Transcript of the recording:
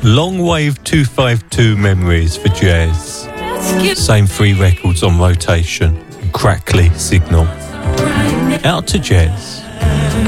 Long Wave 252 memories for Jez. Same 3 records on rotation. Crackly Signal. Out to Jez.